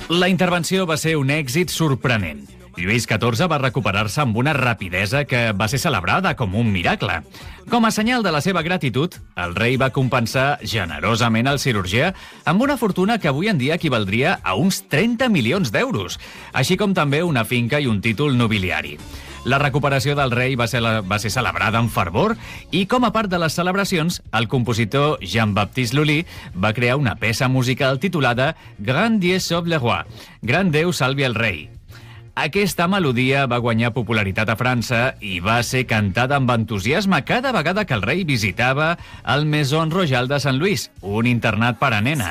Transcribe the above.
La intervenció va ser un èxit sorprenent. Lluís XIV va recuperar-se amb una rapidesa que va ser celebrada com un miracle. Com a senyal de la seva gratitud, el rei va compensar generosament el cirurgià amb una fortuna que avui en dia equivaldria a uns 30 milions d'euros, així com també una finca i un títol nobiliari. La recuperació del rei va ser celebrada amb fervor i, com a part de les celebracions, el compositor Jean-Baptiste Lully va crear una peça musical titulada Grand Dieu sauve le roi, Gran Déu salvi el rei. Aquesta melodia va guanyar popularitat a França i va ser cantada amb entusiasme cada vegada que el rei visitava el Maison Royal de Sant Louis, un internat per a nenes.